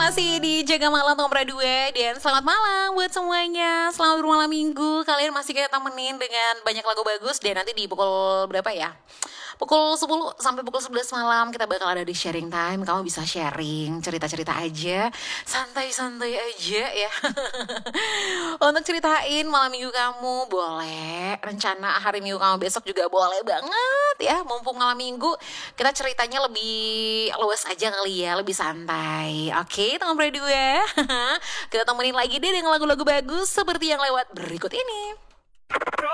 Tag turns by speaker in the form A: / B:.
A: masih di Jaga Malam nomor 2. Dan selamat malam buat semuanya. Selamat bermalam minggu. Kalian masih kita temenin dengan banyak lagu bagus. Dan nanti di pukul berapa ya? Pukul 10 sampai pukul 11 malam kita bakal ada di sharing time. Kamu bisa sharing, cerita-cerita aja, santai-santai aja ya. Untuk ceritain malam minggu kamu boleh, rencana hari minggu kamu besok juga boleh banget ya. Mumpung malam minggu kita ceritanya lebih luas aja kali ya, lebih santai. Oke, teman berdua. Kita temenin lagi deh dengan lagu-lagu bagus seperti yang lewat berikut ini.